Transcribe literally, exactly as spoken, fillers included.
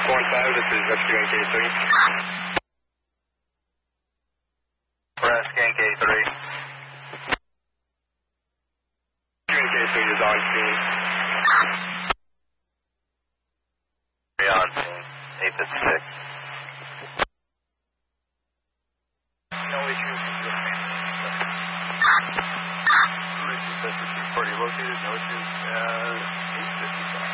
one five, this is Rescue N K three. Rescue N K three. Rescue N K three is on scene. Three on scene. eight fifty-six. No issues with the man. Richard says this is pretty located, no issues. Uh, eight fifty-five.